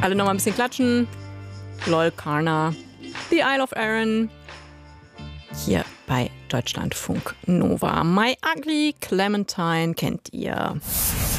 Alle nochmal ein bisschen klatschen. Lol, Karna. The Isle of Arran. Hier bei Deutschlandfunk Nova. My Ugly Clementine kennt ihr.